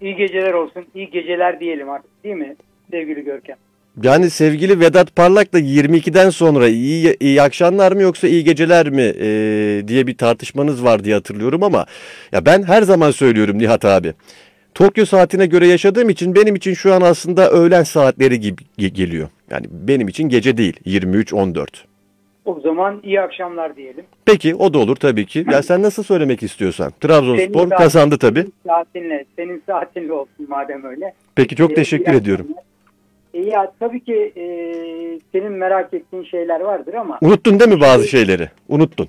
İyi geceler olsun. İyi geceler diyelim artık, değil mi sevgili Görkem? Yani sevgili Vedat Parlak'la 22'den sonra iyi akşamlar mı yoksa iyi geceler mi diye bir tartışmanız var diye hatırlıyorum ama ya ben her zaman söylüyorum Nihat abi. Tokyo saatine göre yaşadığım için benim için şu an aslında öğlen saatleri gibi geliyor. Yani benim için gece değil 23-14. O zaman iyi akşamlar diyelim. Peki o da olur tabii ki. Ya sen nasıl söylemek istiyorsan. Senin Trabzonspor saatin, kazandı tabii. senin saatinle olsun madem öyle. Peki çok İyi teşekkür ediyorum. akşamlar. Ya tabii ki senin merak ettiğin şeyler vardır ama Unuttun değil mi bazı şeyleri? Unuttun.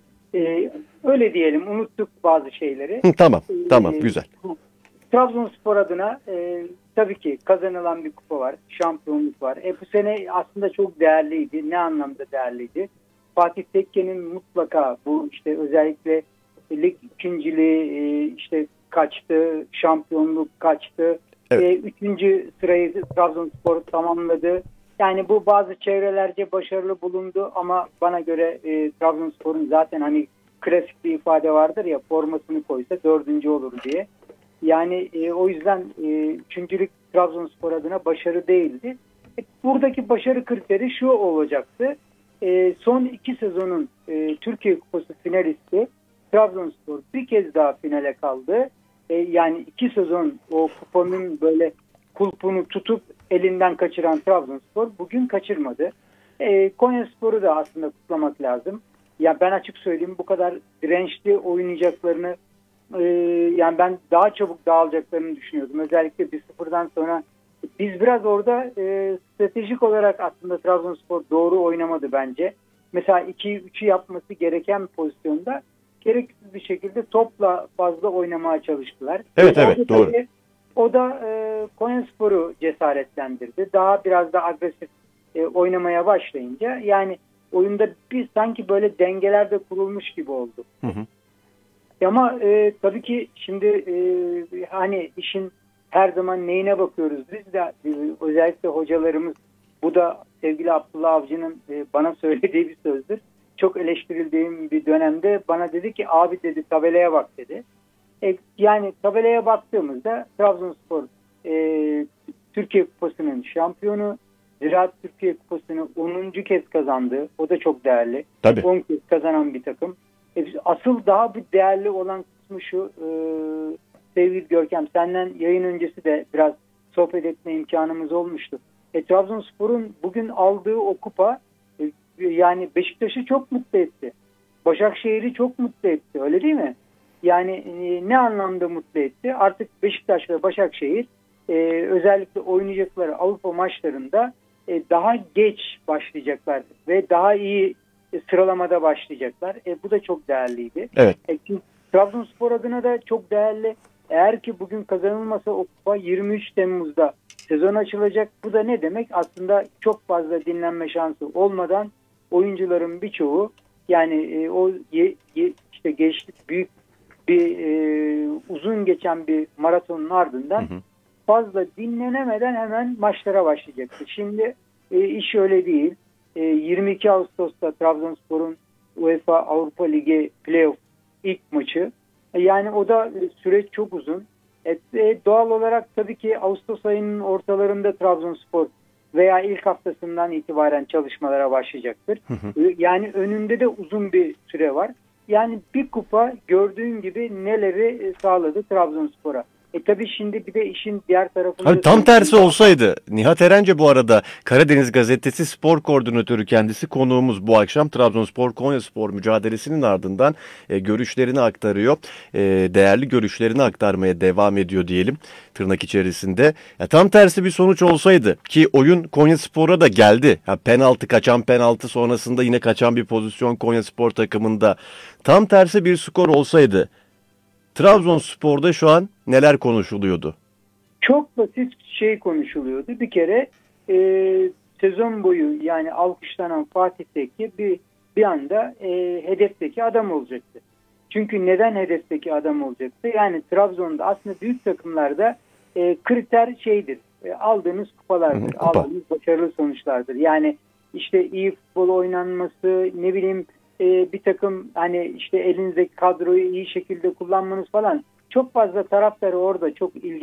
öyle diyelim, unuttuk bazı şeyleri. Hı, tamam tamam E, güzel. Trabzonspor adına tabii ki kazanılan bir kupa var, şampiyonluk var. Bu sene aslında çok değerliydi. Ne anlamda değerliydi? Fatih Tekke'nin mutlaka bu işte özellikle lig ikinciliği işte kaçtı, şampiyonluk kaçtı. Evet. Üçüncü sırayı Trabzonspor tamamladı. Yani bu bazı çevrelerce başarılı bulundu ama bana göre Trabzonspor'un zaten hani klasik bir ifade vardır ya, formasını koysa dördüncü olur diye. Yani o yüzden üçüncülük Trabzonspor adına başarı değildi. Buradaki başarı kriteri şu olacaktı. Son iki sezonun Türkiye Kupası finalisti Trabzonspor bir kez daha finale kaldı. Yani iki sezon o kupanın böyle kulpunu tutup elinden kaçıran Trabzonspor bugün kaçırmadı. Konyaspor'u da aslında kutlamak lazım. Ya ben açık söyleyeyim, bu kadar dirençli oynayacaklarını, yani ben daha çabuk dağılacaklarını düşünüyordum. Özellikle 1-0'dan sonra biz biraz orada stratejik olarak aslında Trabzonspor doğru oynamadı bence. Mesela 2-3'ü yapması gereken pozisyonda gereksiz bir şekilde topla fazla oynamaya çalıştılar. Evet evet doğru. O da Konyaspor'u cesaretlendirdi. Daha biraz da agresif oynamaya başlayınca yani oyunda bir sanki böyle dengeler de kurulmuş gibi oldu. Hı hı. Ama tabii ki şimdi hani işin her zaman neyine bakıyoruz biz de, özellikle hocalarımız, bu da sevgili Abdullah Avcı'nın bana söylediği bir sözdür. Çok eleştirildiğim bir dönemde bana dedi ki abi dedi tabelaya bak dedi. Yani tabelaya baktığımızda Trabzonspor Türkiye Kupası'nın şampiyonu, Ziraat Türkiye Kupası'nı 10. kez kazandı. O da çok değerli. Tabii. 10 kez kazanan bir takım. Asıl daha bir değerli olan kısmı şu, sevgili Görkem, senden yayın öncesi de biraz sohbet etme imkanımız olmuştu. Trabzonspor'un bugün aldığı o kupa yani Beşiktaş'ı çok mutlu etti. Başakşehir'i çok mutlu etti. Öyle değil mi? Yani ne anlamda mutlu etti? Artık Beşiktaş ve Başakşehir özellikle oynayacakları Avrupa maçlarında daha geç başlayacaklar ve daha iyi sıralamada başlayacaklar. Bu da çok değerliydi. Evet. Trabzonspor adına da çok değerli. Eğer ki bugün kazanılmasa o kupa 23 Temmuz'da sezon açılacak. Bu da ne demek? Aslında çok fazla dinlenme şansı olmadan oyuncuların birçoğu yani o işte geçtik büyük bir uzun geçen bir maratonun ardından fazla dinlenemeden hemen maçlara başlayacaktı. Şimdi iş öyle değil. 22 Ağustos'ta Trabzonspor'un UEFA Avrupa Ligi Playoff ilk maçı. Yani o da süreç çok uzun. Doğal olarak tabii ki Ağustos ayının ortalarında Trabzonspor veya ilk haftasından itibaren çalışmalara başlayacaktır. Yani önünde de uzun bir süre var. Yani bir kupa gördüğün gibi neleri sağladı Trabzonspor'a. Tabii şimdi bir de işin diğer tarafında... Hani tam tersi olsaydı, Nihat Erence bu arada Karadeniz Gazetesi spor koordinatörü, kendisi konuğumuz bu akşam. Trabzonspor Konyaspor mücadelesinin ardından görüşlerini aktarıyor. Değerli görüşlerini aktarmaya devam ediyor diyelim tırnak içerisinde. Ya, tam tersi bir sonuç olsaydı ki oyun Konyaspor'a da geldi. Ya, kaçan penaltı sonrasında yine kaçan bir pozisyon Konyaspor takımında. Tam tersi bir skor olsaydı Trabzonspor'da şu an neler konuşuluyordu? Çok basit şey konuşuluyordu. Bir kere sezon boyu yani alkışlanan Fatih Tekke bir anda hedefteki adam olacaktı. Çünkü neden hedefteki adam olacaktı? Yani Trabzon'da aslında büyük takımlarda kriter şeydir. Aldığınız kupalardır. Kupa. Aldığınız başarılı sonuçlardır. Yani işte iyi futbol oynanması, ne bileyim bir takım hani işte elinizdeki kadroyu iyi şekilde kullanmanız falan, çok fazla taraftarı orada çok ilgi